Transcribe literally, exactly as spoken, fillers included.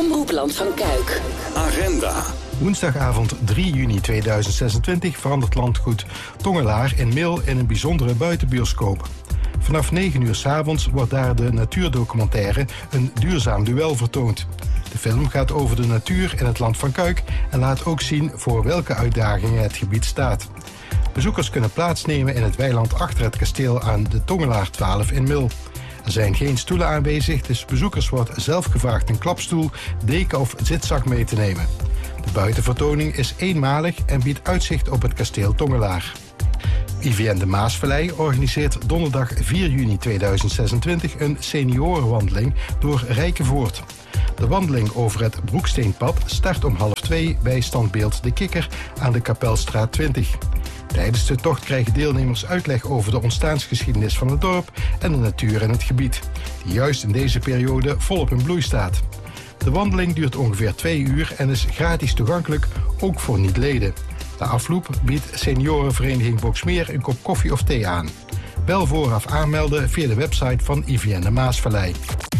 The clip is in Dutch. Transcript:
Omroepland van Kuik. Agenda. Woensdagavond drie juni tweeduizend zesentwintig verandert landgoed Tongelaar in Mil in een bijzondere buitenbioscoop. Vanaf negen uur 's avonds wordt daar de natuurdocumentaire Een duurzaam duel vertoond. De film gaat over de natuur in het land van Kuik en laat ook zien voor welke uitdagingen het gebied staat. Bezoekers kunnen plaatsnemen in het weiland achter het kasteel aan de Tongelaar twaalf in Mil. Er zijn geen stoelen aanwezig, dus bezoekers wordt zelf gevraagd een klapstoel, deken of zitzak mee te nemen. De buitenvertoning is eenmalig en biedt uitzicht op het kasteel Tongelaar. I V N de Maasvallei organiseert donderdag vier juni tweeduizend zesentwintig een seniorenwandeling door Rijkevoort. De wandeling over het Broeksteenpad start om half twee bij standbeeld De Kikker aan de Kapelstraat twintig. Tijdens de tocht krijgen deelnemers uitleg over de ontstaansgeschiedenis van het dorp en de natuur in het gebied, die juist in deze periode volop in bloei staat. De wandeling duurt ongeveer twee uur en is gratis toegankelijk, ook voor niet-leden. Na afloop biedt seniorenvereniging Boxmeer een kop koffie of thee aan. Bel vooraf aanmelden via de website van I V N de Maasvallei.